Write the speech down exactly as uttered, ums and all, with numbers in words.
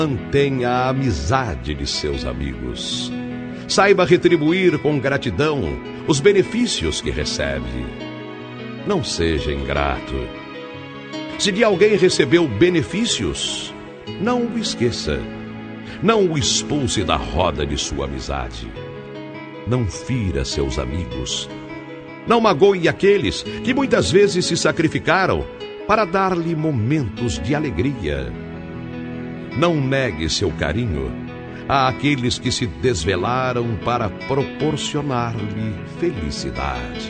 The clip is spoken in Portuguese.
Mantenha a amizade de seus amigos. Saiba retribuir com gratidão os benefícios que recebe. Não seja ingrato. Se de alguém recebeu benefícios, não o esqueça. Não o expulse da roda de sua amizade. Não fira seus amigos. Não magoe aqueles que muitas vezes se sacrificaram para dar-lhe momentos de alegria. Não negue seu carinho àqueles que se desvelaram para proporcionar-lhe felicidade.